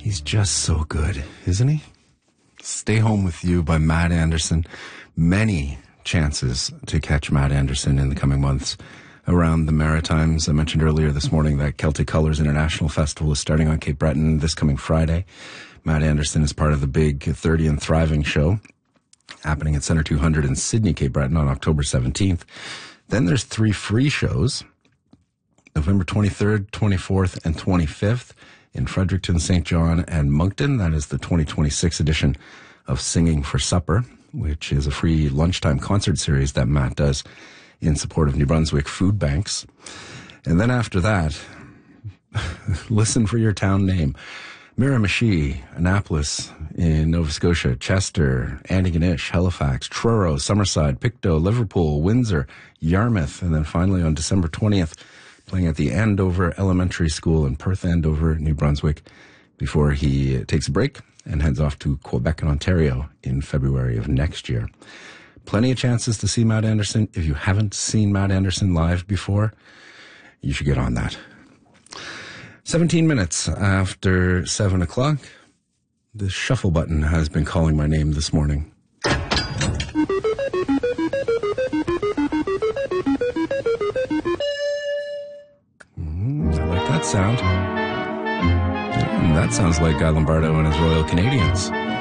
He's just so good, isn't he? Stay Home With You by Matt Anderson. Many chances to catch Matt Anderson in the coming months around the Maritimes. I mentioned earlier this morning that Celtic Colours International Festival is starting on Cape Breton this coming Friday. Matt Anderson is part of the big 30 and Thriving show happening at Centre 200 in Sydney, Cape Breton on October 17th. Then there's 3 free shows, November 23rd, 24th, and 25th in Fredericton, St. John, and Moncton. That is the 2026 edition of Singing for Supper, which is a free lunchtime concert series that Matt does in support of New Brunswick food banks. And then after that, listen for your town name. Miramichi, Annapolis in Nova Scotia, Chester, Antigonish, Halifax, Truro, Summerside, Pictou, Liverpool, Windsor, Yarmouth, and then finally on December 20th, playing at the Andover Elementary School in Perth, Andover, New Brunswick, before he takes a break and heads off to Quebec and Ontario in February of next year. Plenty of chances to see Matt Anderson. If you haven't seen Matt Anderson live before, you should get on that. 17 minutes after 7 o'clock, the shuffle button has been calling my name this morning. I like that sound. And that sounds like Guy Lombardo and his Royal Canadians.